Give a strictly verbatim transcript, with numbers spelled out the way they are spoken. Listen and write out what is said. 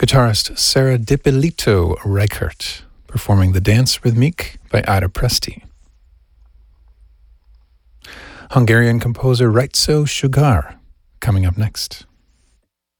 Guitarist Sarah Dippolito Reichert, performing the Dance Rhythmique by Ida Presti. Hungarian composer Reizo Sugar, coming up next.